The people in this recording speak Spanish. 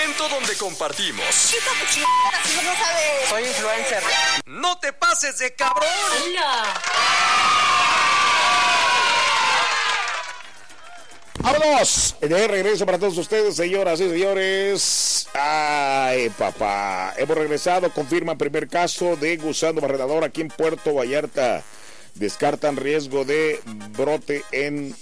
segmento donde compartimos. Chica, si no sabes. Soy influencer. ¡No te pases de cabrón! Hola. ¡Vámonos! De regreso para todos ustedes, señoras y señores. ¡Ay, papá! Hemos regresado. Confirma primer caso de gusano barredador aquí en Puerto Vallarta. Descartan riesgo de brote en